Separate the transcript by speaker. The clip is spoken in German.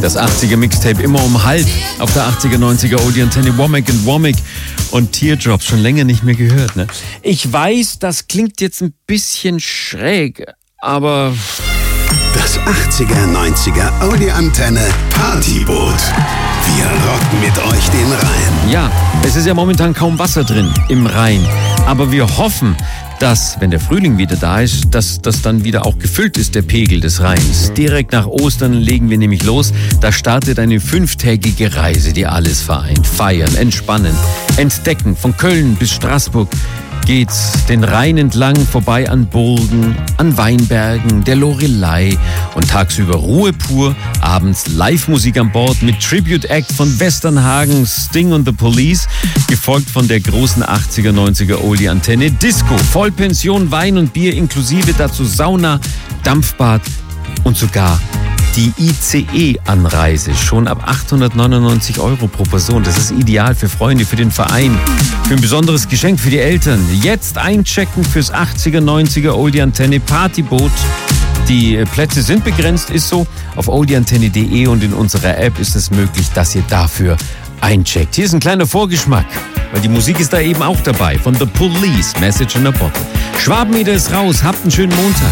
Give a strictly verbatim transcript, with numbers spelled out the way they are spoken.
Speaker 1: Das achtziger Mixtape immer um halb auf der achtziger, neunziger Oldie Antenne. Womack and Womack und Teardrops. Schon länger nicht mehr gehört, ne? Ich weiß, das klingt jetzt ein bisschen schräg, aber...
Speaker 2: Das achtziger, neunziger Oldie Antenne Partyboot. Wir rocken mit euch den Rhein.
Speaker 1: Ja, es ist ja momentan kaum Wasser drin im Rhein. Aber wir hoffen, dass, wenn der Frühling wieder da ist, dass das dann wieder auch gefüllt ist, der Pegel des Rheins. Direkt nach Ostern legen wir nämlich los. Da startet eine fünftägige Reise, die alles vereint. Feiern, entspannen, entdecken. Von Köln bis Straßburg geht's den Rhein entlang, vorbei an Burgen, an Weinbergen, der Loreley und tagsüber Ruhe pur, abends Live-Musik an Bord mit Tribute-Act von Westernhagen, Sting und The Police, gefolgt von der großen achtziger, neunziger Oldie Antenne Disco, Vollpension, Wein und Bier inklusive, dazu Sauna, Dampfbad und sogar die I C E-Anreise, schon ab achthundertneunundneunzig Euro pro Person. Das ist ideal für Freunde, für den Verein, für ein besonderes Geschenk für die Eltern. Jetzt einchecken fürs achtziger, neunziger Oldie Antenne Partyboot. Die Plätze sind begrenzt, ist so. Auf oldie antenne punkt de und in unserer App ist es möglich, dass ihr dafür eincheckt. Hier ist ein kleiner Vorgeschmack, weil die Musik ist da eben auch dabei. Von The Police, Message in a Bottle. Schwabenmeter ist raus, habt einen schönen Montag.